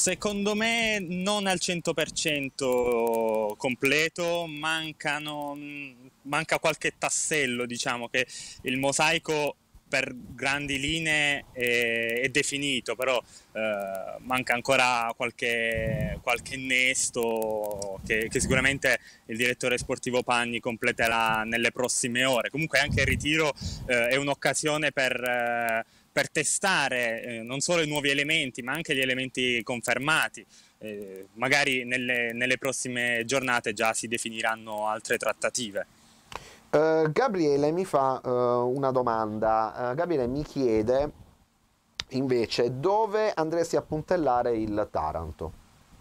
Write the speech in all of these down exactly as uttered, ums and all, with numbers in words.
Secondo me non al cento per cento completo, mancano, manca qualche tassello, diciamo che il mosaico per grandi linee è, è definito, però eh, manca ancora qualche, qualche innesto che, che sicuramente il direttore sportivo Pagni completerà nelle prossime ore. Comunque anche il ritiro eh, è un'occasione per... Eh, per testare eh, non solo i nuovi elementi ma anche gli elementi confermati. Eh, magari nelle, nelle prossime giornate già si definiranno altre trattative. Uh, Gabriele mi fa uh, una domanda. Uh, Gabriele mi chiede invece dove andresti a puntellare il Taranto?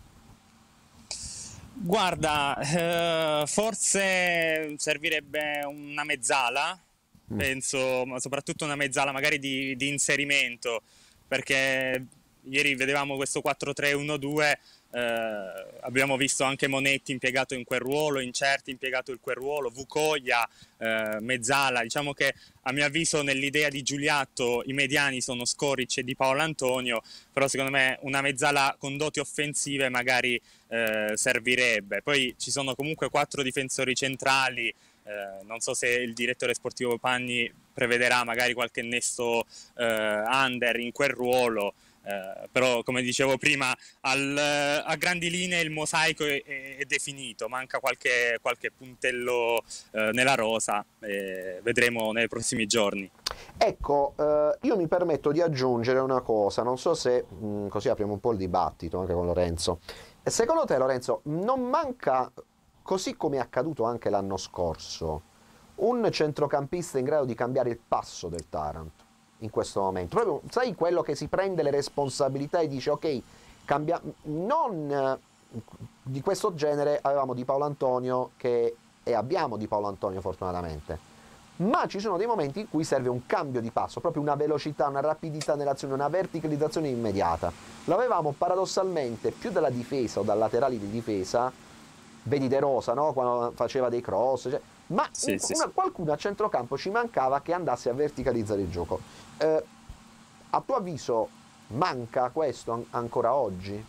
Guarda, eh, forse servirebbe una mezzala, penso, ma soprattutto una mezzala magari di, di inserimento, perché ieri vedevamo questo quattro tre uno due, eh, abbiamo visto anche Monetti impiegato in quel ruolo, Incerti impiegato in quel ruolo, Vucoglia, eh, mezzala. Diciamo che a mio avviso nell'idea di Giuliatto i mediani sono Scoric e Di Paolo Antonio, però secondo me una mezzala con doti offensive magari eh, servirebbe. Poi ci sono comunque quattro difensori centrali. Eh, non so se il direttore sportivo Pagni prevederà magari qualche innesto eh, under in quel ruolo, eh, però come dicevo prima al, a grandi linee il mosaico è, è definito, manca qualche, qualche puntello eh, nella rosa, e vedremo nei prossimi giorni. Ecco, eh, io mi permetto di aggiungere una cosa, non so se mh, così apriamo un po' il dibattito anche con Lorenzo. Secondo te, Lorenzo, non manca, così come è accaduto anche l'anno scorso, un centrocampista in grado di cambiare il passo del Taranto in questo momento? Proprio, sai, quello che si prende le responsabilità e dice ok, cambia... non eh, di questo genere avevamo Di Paolo Antonio che, e abbiamo Di Paolo Antonio fortunatamente, ma ci sono dei momenti in cui serve un cambio di passo, proprio una velocità, una rapidità nell'azione, una verticalizzazione immediata. L'avevamo paradossalmente più dalla difesa o dal laterale di difesa, vedi De Rosa, no? Quando faceva dei cross, cioè, ma Sì, un, sì, una, sì. qualcuno a centrocampo ci mancava che andasse a verticalizzare il gioco. Eh, a tuo avviso manca questo an- ancora oggi?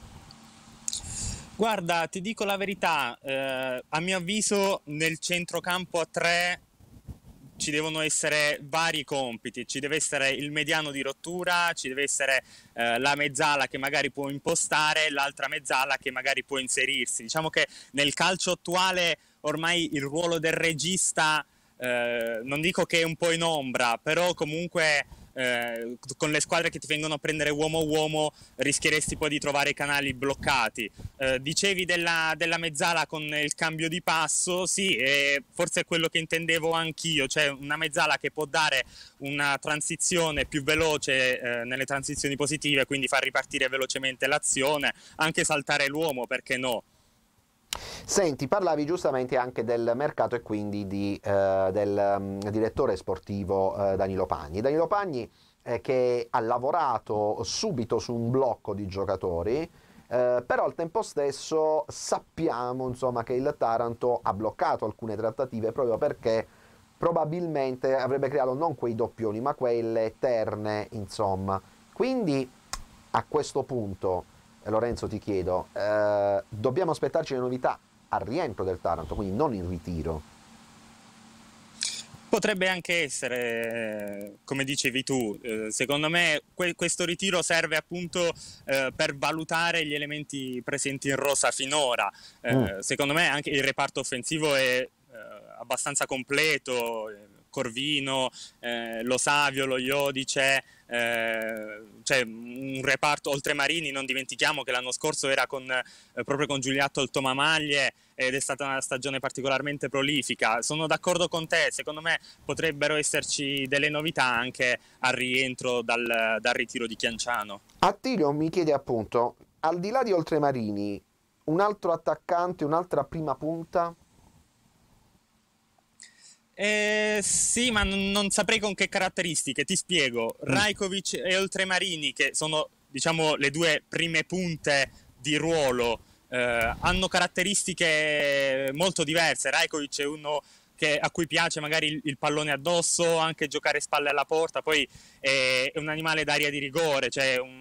Guarda, ti dico la verità, eh, a mio avviso nel centrocampo a tre ci devono essere vari compiti, ci deve essere il mediano di rottura, ci deve essere eh, la mezzala che magari può impostare, l'altra mezzala che magari può inserirsi. Diciamo che nel calcio attuale ormai il ruolo del regista, eh, non dico che è un po' in ombra, però comunque eh, con le squadre che ti vengono a prendere uomo-uomo rischieresti poi di trovare i canali bloccati. Eh, dicevi della, della mezzala con il cambio di passo, sì, e forse è quello che intendevo anch'io, cioè una mezzala che può dare una transizione più veloce eh, nelle transizioni positive, quindi far ripartire velocemente l'azione, anche saltare l'uomo, perché no? Senti, parlavi giustamente anche del mercato e quindi di, eh, del um, direttore sportivo eh, Danilo Pagni. Danilo Pagni eh, che ha lavorato subito su un blocco di giocatori, eh, però al tempo stesso sappiamo insomma, che il Taranto ha bloccato alcune trattative proprio perché probabilmente avrebbe creato non quei doppioni ma quelle terne, insomma. Quindi a questo punto, Lorenzo, ti chiedo, eh, dobbiamo aspettarci le novità al rientro del Taranto, quindi non in ritiro? Potrebbe anche essere, come dicevi tu, eh, secondo me que- questo ritiro serve appunto eh, per valutare gli elementi presenti in rosa finora. Mm. Eh, secondo me anche il reparto offensivo è eh, abbastanza completo, Corvino, eh, lo Savio, lo Iodice, eh, cioè un reparto oltre Marini, non dimentichiamo che l'anno scorso era con, eh, proprio con Giuliatto Altomamaglie ed è stata una stagione particolarmente prolifica. Sono d'accordo con te, secondo me potrebbero esserci delle novità anche al rientro dal, dal ritiro di Chianciano. Attilio mi chiede appunto, al di là di Oltremarini, un altro attaccante, un'altra prima punta? Eh, sì, ma non, non saprei con che caratteristiche, ti spiego. Mm. Rajkovic e Oltremarini, che sono diciamo le due prime punte di ruolo, eh, hanno caratteristiche molto diverse. Rajkovic è uno che, a cui piace magari il, il pallone addosso, anche giocare spalle alla porta, poi è, è un animale d'aria di rigore, cioè un